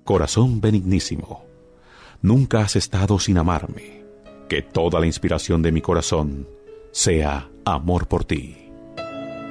Corazón benignísimo, nunca has estado sin amarme. Que toda la inspiración de mi corazón sea amor por ti.